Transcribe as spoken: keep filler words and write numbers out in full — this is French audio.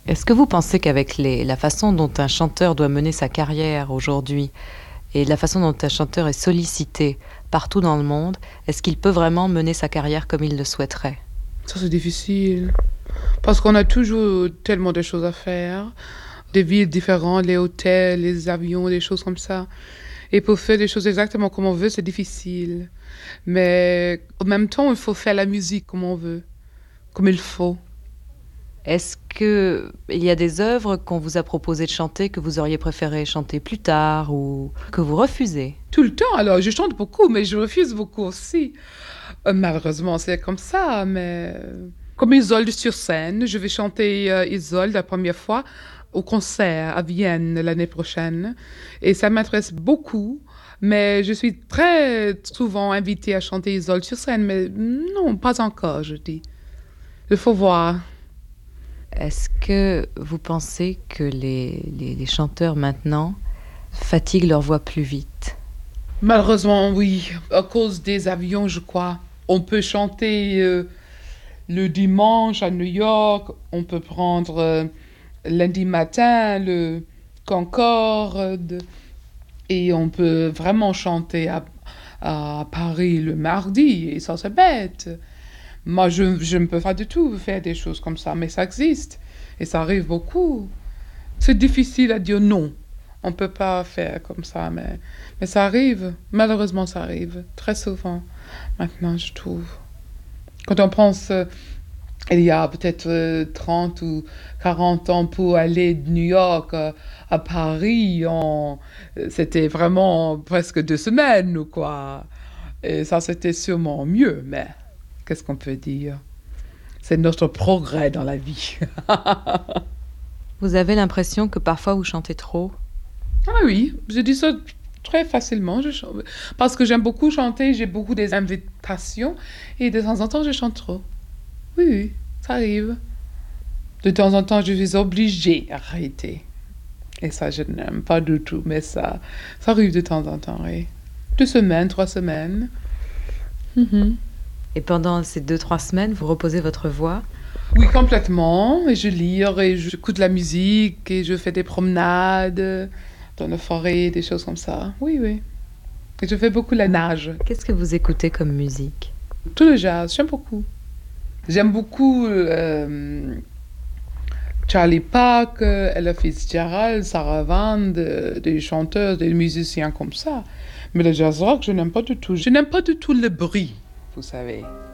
Est-ce que vous pensez qu'avec les la façon dont un chanteur doit mener sa carrière aujourd'hui et la façon dont un chanteur est sollicité partout dans le monde, est-ce qu'il peut vraiment mener sa carrière comme il le souhaiterait? Ça, c'est difficile. Parce qu'on a toujours tellement de choses à faire. Des villes différentes, les hôtels, les avions, des choses comme ça. Et pour faire les choses exactement comme on veut, c'est difficile. Mais en même temps, il faut faire la musique comme on veut, comme il faut. Est-ce qu'il y a des œuvres qu'on vous a proposé de chanter que vous auriez préféré chanter plus tard ou que vous refusez? Tout le temps, alors, je chante beaucoup, mais je refuse beaucoup aussi. Euh, malheureusement, c'est comme ça, mais... Comme Isolde sur scène, je vais chanter euh, Isolde la première fois au concert à Vienne l'année prochaine. Et ça m'intéresse beaucoup, mais je suis très souvent invitée à chanter Isolde sur scène, mais non, pas encore, je dis. Il faut voir. Est-ce que vous pensez que les les les chanteurs maintenant fatiguent leur voix plus vite? Malheureusement, oui, à cause des avions, je crois. On peut chanter euh, le dimanche à New York, on peut prendre euh, lundi matin le Concorde et on peut vraiment chanter à, à Paris le mardi et ça c'est bête. Moi je, je ne peux pas du tout faire des choses comme ça, mais ça existe et ça arrive beaucoup. C'est difficile à dire non. On ne peut pas faire comme ça, mais, mais ça arrive. Malheureusement, ça arrive très souvent maintenant, je trouve. Quand on pense, euh, il y a peut-être euh, trente ou quarante ans pour aller de New York euh, à Paris, on... c'était vraiment presque deux semaines ou quoi. Et ça, c'était sûrement mieux, mais qu'est-ce qu'on peut dire? C'est notre progrès dans la vie. Vous avez l'impression que parfois vous chantez trop? Ah oui, je dis ça très facilement. Je chante... Parce que j'aime beaucoup chanter, j'ai beaucoup des invitations et de temps en temps, je chante trop. Oui, oui, ça arrive. De temps en temps, je suis obligée d'arrêter. Et ça, je n'aime pas du tout, mais ça, ça arrive de temps en temps, oui. Deux semaines, trois semaines. Mhm. Et pendant ces deux trois semaines, vous reposez votre voix? Oui, complètement. Et je lis et j'écoute la musique et je fais des promenades dans la forêt, des choses comme ça. Oui, oui. Et je fais beaucoup la nage. Qu'est-ce que vous écoutez comme musique? Tout le jazz, j'aime beaucoup. J'aime beaucoup euh, Charlie Parker, Ella Fitzgerald, Sarah Vaughan, de- des chanteurs, des musiciens comme ça. Mais le jazz rock, je n'aime pas du tout. Je n'aime pas du tout le bruit, vous savez.